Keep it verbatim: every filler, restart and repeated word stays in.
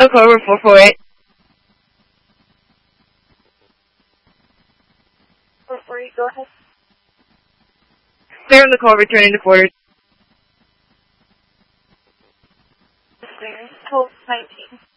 the Cobra four four eight. four four eight, go ahead. Clear on the call, returning to quarters. Clear. twelve nineteen.